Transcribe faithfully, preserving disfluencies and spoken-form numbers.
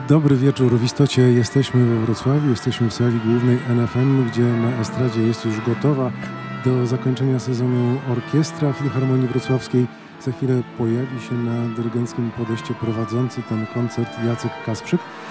Dobry wieczór. W istocie jesteśmy we Wrocławiu, jesteśmy w sali głównej N F M, gdzie na estradzie jest już gotowa do zakończenia sezonu orkiestra Filharmonii Wrocławskiej. Za chwilę pojawi się na dyrygenckim podejście prowadzący ten koncert Jacek Kasprzyk.